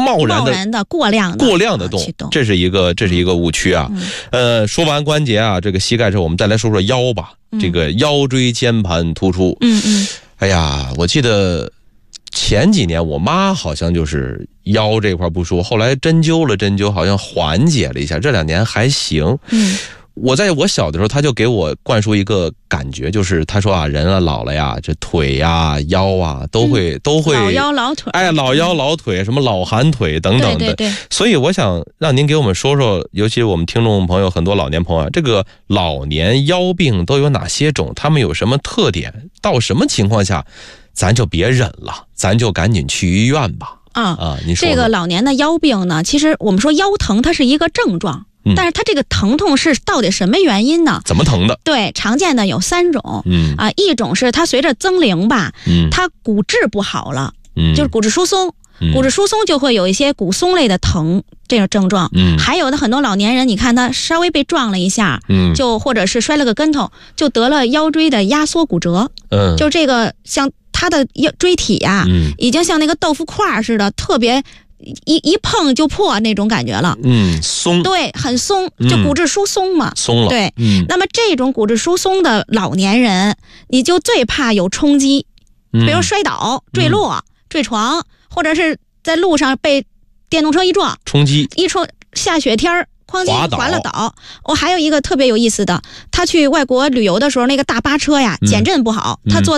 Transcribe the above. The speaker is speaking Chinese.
贸然的过量的动，这是一个误区啊。说完关节啊，这个膝盖之后，我们再来说说腰吧。这个腰椎间盘突出，哎呀，我记得前几年我妈好像就是腰这块不舒服，后来针灸了针灸，好像缓解了一下，这2年还行。我在我小的时候，他就给我灌输一个感觉，就是他说啊，人啊老了呀，这腿呀、腰啊都会老腰老腿， 老腰老腿，什么老寒腿等等的。 对。 所以我想让您给我们说说，尤其我们听众朋友很多老年朋友，这个老年腰病都有哪些种？他们有什么特点？到什么情况下，咱就别忍了，咱就赶紧去医院吧。你说这个老年的腰病呢，其实我们说腰疼，它是一个症状。但是它这个疼痛是到底什么原因呢？ 怎么疼的？ 对，常见的有3种。一种是它随着增龄吧，它骨质不好了，就是骨质疏松。骨质疏松就会有一些骨松类的疼这种症状。还有的很多老年人，你看他稍微被撞了一下，就或者是摔了个跟头，就得了腰椎的压缩骨折。就这个像他的椎体呀，已经像那个豆腐块似的，特别。一碰就破那种感觉了， 松， 对，很松，就骨质疏松嘛， 松了， 对，那么这种骨质疏松的老年人，你就最怕有冲击，比如摔倒、坠落、坠床，或者是在路上被电动车一撞， 冲击， 下雪天哐叽滑了倒。还有一个特别有意思的，他去外国旅游的时候，那个大巴车呀，减震不好，他坐